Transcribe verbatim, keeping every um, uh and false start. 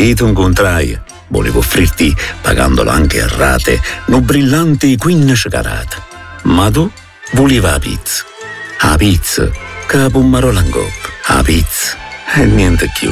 E tu incontrai, volevo offrirti, pagandolo anche a rate, no brillanti quindici carate. Ma tu volevi la pizza. La pizza, che pommarola in coppa. La pizza e niente più.